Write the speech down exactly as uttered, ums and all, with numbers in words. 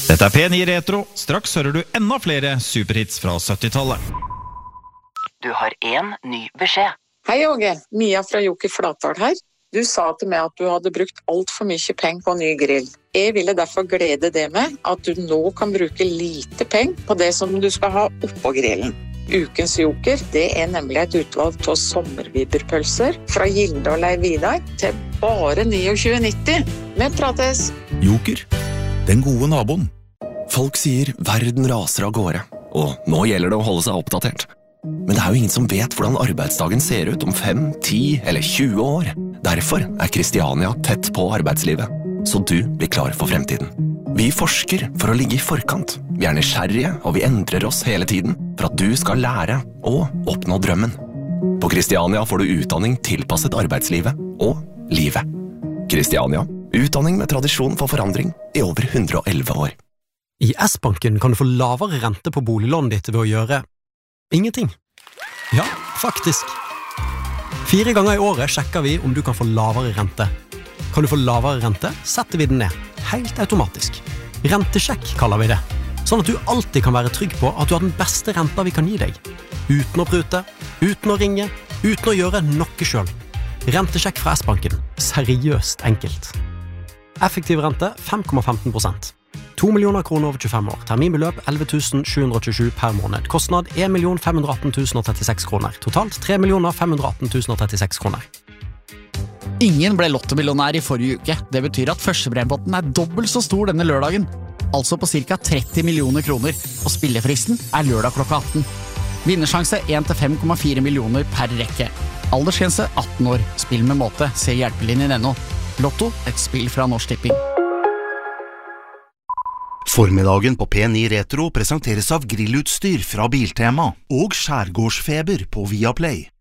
Dette er P ni Retro. Straks hører du enda flere superhits fra syttitallet. Du har en ny beskjed. Hei Åge, Mia fra Joker Flatdal her. Du sa til meg at du hadde brukt alt for mye penger på ny grill. Jeg ville derfor glede deg med at du nå kan bruke lite penger på det som du skal ha oppå grillen. Ukens Joker, det er nemlig et utvalg av sommerviberpølser fra Gilde og Leiv Vidar til bare tjueni nitti. Vi prates! Joker, den gode naboen. Folk sier verden raser av gårde, og nå gjelder det å holde seg oppdatert. Men det er jo ingen som vet hvordan arbeidsdagen ser ut om fem, ti eller tjue år. Derfor er Kristiania tett på arbeidslivet, så du blir klar for fremtiden. Vi forsker for å ligge i forkant. Vi er nysgjerrige, og vi endrer oss hele tiden for at du skal lære og oppnå drømmen. På Kristiania får du utdanning tilpasset arbeidslivet og livet. Kristiania, utdanning med tradisjon for forandring i over hundre og elleve år. I S-banken kan du få lavere rente på boliglånet ditt ved å gjøre ingenting. Ja, faktisk. Fire ganger i året sjekker vi om du kan få lavere rente. Kan du få lavere rente, setter vi den ned. Helt automatisk. Rentesjekk kaller vi det. Sånn at du alltid kan være trygg på at du har den beste renta vi kan gi deg. Uten å prute, uten å ringe, uten å gjøre noe selv. Rentesjekk fra S-banken. Seriøst enkelt. Effektiv rente fem komma femten prosent. to millioner kroner over tjuefem år. Terminbeløp elleve tusen sju hundre og tjuesju per måned. Kostnad en million fem hundre og atten tusen og trettiseks kroner. Totalt tre millioner fem hundre og atten tusen og trettiseks kroner. Ingen ble lottomillionær i forrige uke. Det betyr at førstepremiepotten er dobbelt så stor denne lørdagen. Altså på cirka tretti millioner kroner. Og spillefristen er lørdag klokka atten. Vinnersjanse en til fem komma fire millioner per rekke. Aldersgrense atten år. Spill med måte. Se hjelpelinjen ennå. Lotto, et spill fra Norsk Tipping. Formiddagen på P ni Retro presenteres av grillutstyr fra Biltema og Skjærgårdsfeber på Viaplay.